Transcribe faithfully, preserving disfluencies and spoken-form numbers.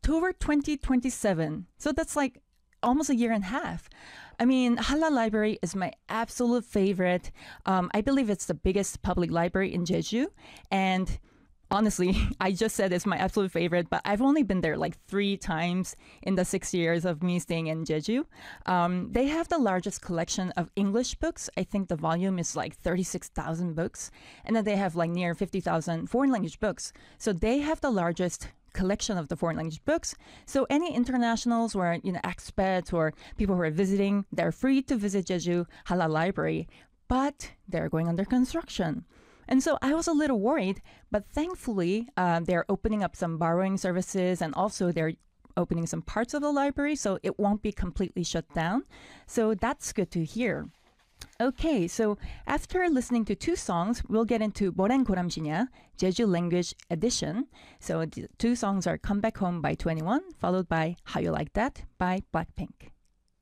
October twenty twenty-seven. So that's like almost a year and a half. I mean, Halla Library is my absolute favorite. Um, I believe it's the biggest public library in Jeju. And honestly, I just said it's my absolute favorite, but I've only been there like three times in the six years of me staying in Jeju. Um, they have the largest collection of English books. I think the volume is like thirty-six thousand books. And then they have like near fifty thousand foreign language books. So they have the largest collection of the foreign language books. So any internationals or, you know, expats or people who are visiting, they're free to visit Jeju Halla Library, but they're going under construction. And so I was a little worried, but thankfully uh, they're opening up some borrowing services, and also they're opening some parts of the library, so it won't be completely shut down. So that's good to hear. Okay, so after listening to two songs, we'll get into 뭐랭 고람지냐, Jeju Language Edition. So the two songs are Come Back Home by twenty-one, followed by How You Like That by Blackpink.